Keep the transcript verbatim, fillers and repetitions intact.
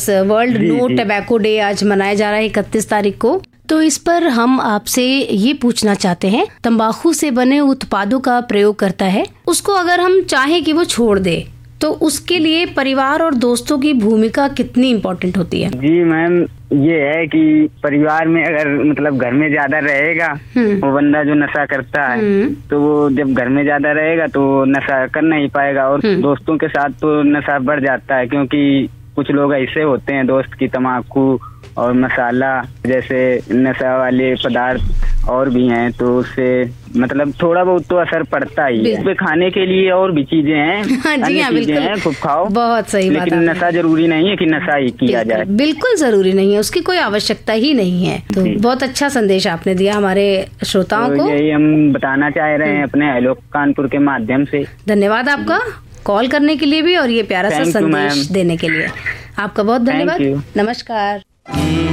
Yes, world no tobacco day आज मनाया जा रहा है इकतीस तारीख को। तो इस पर हम आपसे ये पूछना चाहते हैं, तंबाकू से बने उत्पादों का प्रयोग करता है, उसको अगर हम चाहें कि वो छोड़ दे तो उसके लिए परिवार और दोस्तों की भूमिका कितनी इम्पोर्टेंट होती है? जी मैम, ये है कि परिवार में अगर मतलब घर में ज्यादा रहेगा वो बंदा जो नशा करता है, तो वो जब घर में ज्यादा रहेगा तो नशा कर नहीं पाएगा, और दोस्तों के साथ तो नशा बढ़ जाता है, क्योंकि कुछ लोग ऐसे होते हैं दोस्त की तम्बाकू और मसाला जैसे नशा वाले पदार्थ और भी हैं, तो उससे मतलब थोड़ा बहुत तो असर पड़ता ही है। इस पे खाने के लिए और भी चीजें हैं, हाँ, जी हाँ, चीजें हैं, खूब खाओ, बहुत सही बात, लेकिन नशा जरूरी नहीं है कि नशा ही किया जाए, बिल्कुल जरूरी नहीं है, उसकी कोई आवश्यकता ही नहीं है। तो बहुत अच्छा संदेश आपने दिया हमारे श्रोताओं तो को, यही हम बताना चाह रहे हैं अपने हेलो कानपुर के माध्यम से। धन्यवाद आपका कॉल करने के लिए भी और ये प्यारा सा संदेश देने के लिए। आपका बहुत धन्यवाद। नमस्कार।